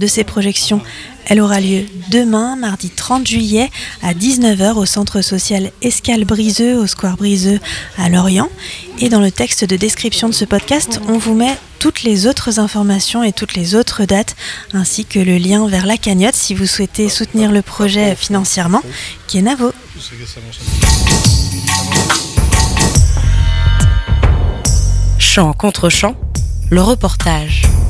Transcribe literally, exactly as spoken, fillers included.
de ces projections. Elle aura lieu demain, mardi trente juillet, à dix-neuf heures au centre social Escale Briseux, au square Briseux à Lorient. Et dans le texte de description de ce podcast, on vous met toutes les autres informations et toutes les autres dates, ainsi que le lien vers la cagnotte si vous souhaitez soutenir le projet financièrement. Kenavo. Chant contre chant, le reportage.